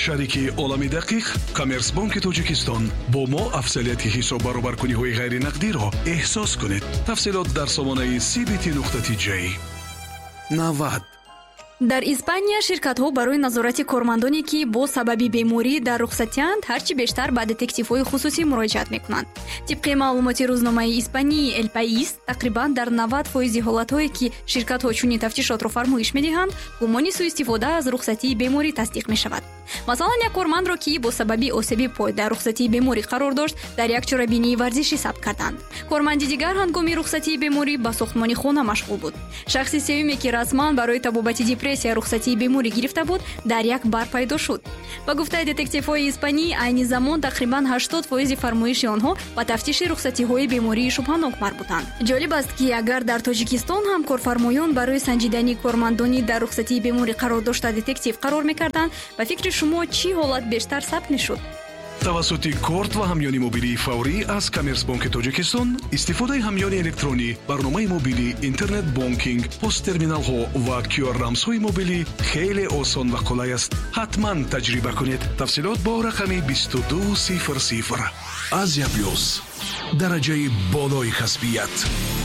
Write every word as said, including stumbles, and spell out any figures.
шарики олами дақиқ Коммерсбанки Тоҷикистон бо мо афзалияти ҳисоб баробаркуниҳои ғайринақдиро эҳсос кунед. тафсилот дар сомонаи си би ти нуқта ти ҷей. навад дар Испания ширкатҳо барои назорати кормандоне ки бо сабаби беморӣ дар рухсатианд ҳарчи бештар ба детективҳои хусусӣ муроҷиат мекунанд. тибқи маълумоти рӯзномаи испании El País, тақрибан дар навад фоизи ҳолатҳое ки ширкатҳо чунин тафтишотро фармоиш медиҳанд, гумони сӯистифода аз рухсатии беморӣ тасдиқ мешавад. масалан, як кормандро ки бо сабаби осеби пой дар рухсатии беморӣ қарор дошт, дар як чорабинии варзишӣ сабт карданд. корманди дигар ҳангоми рухсатии беморӣ ба сохтмони хона машғул буд. шахси сеюме ки расман барои табобати депрессия рухсатии беморӣ гирифта буд, дар як бар пайдо шуд. ба гуфтаи детективҳои испанӣ, айни замон тақрибан ҳаштод фоизи фармоиши онҳо ба тафтиши рухсатиҳои бемории шубҳанок марбутанд. ҷолиб аст ки агар дар Тоҷикистон ҳам корфармоён барои санҷидани кормандони дар рухсатии беморӣ қарор дошта детектив қарор мекарданд, ба фикри шумо чӣ ҳолат бештар сабт мешуд? тавассути корт ва ҳамёни мобилии фаврӣ аз Коммерсбанки Тоҷикистон, истифодаи ҳамёни электронӣ, барномаи мобилӣ, интернет бонкинг, посттерминалҳо ва кю ар рамзҳои мобилӣ хеле осон ва қулай аст. ҳатман таҷриба кунед. тафсилот бо рақами бисту ду сифр сифр. Азия плюс, дараҷаи болои касбият.